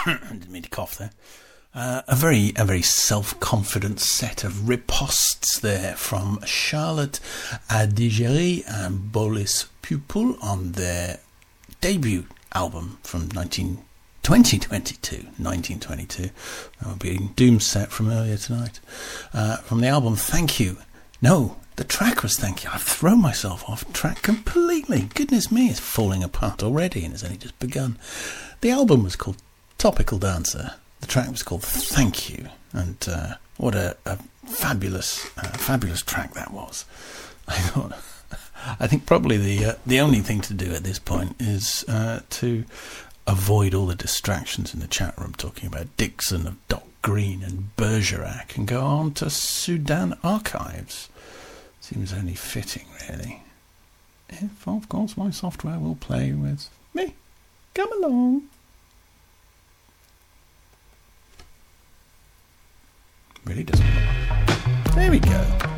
Didn't mean to cough there. A very self-confident set of ripostes there from Charlotte Adigéry and Boris Pupul on their debut album from 1922. That would be Doomset from earlier tonight. From the album Thank You. No, the track was Thank You. I've thrown myself off track completely. Goodness me, it's falling apart already and it's only just begun. The album was called Topical Dancer. The track was called Thank You, and what a fabulous track that was. I think probably the only thing to do at this point is to avoid all the distractions in the chat room, talking about Dixon of Doc Green and Bergerac, and go on to Sudan Archives. Seems only fitting, really. If, of course, my software will play with me. Come along. Really doesn't. There we go.